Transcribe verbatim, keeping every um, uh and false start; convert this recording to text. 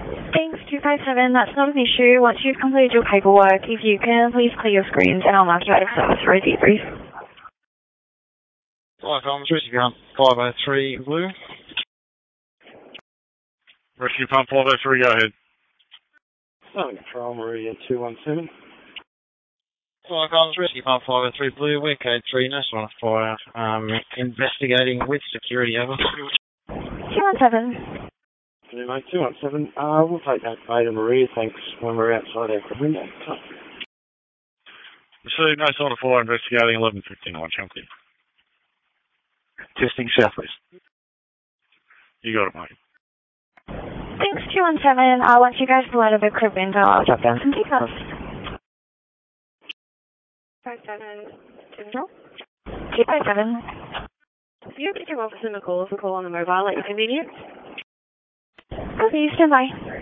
Thanks, two five seven. That's not an issue. Once you've completed your paperwork, if you can, please clear your screens and I'll mark you out of service for a debrief. Flight Commons, Rescue Pump five oh three, Blue. Rescue Pump five oh three, go ahead. Southern Control, Meridian two one seven. Flight Commons, Rescue Pump five oh three, Blue, we're code three, no sign of fire. Um, investigating with security, over. two one seven. Yeah, mate, two one seven. Uh, we'll take that Beta Maria, thanks, when we're outside our window. Received, no sign of fire, investigating eleven fifty-nine, Chunky. Testing southwest. You got it, mate. Thanks, two one seven. Uh, once you guys pull out of the crib window, I'll drop down some details. five seven, Control? two five seven. If you have to give Officer McCall a call on the mobile at your convenience, please stand by.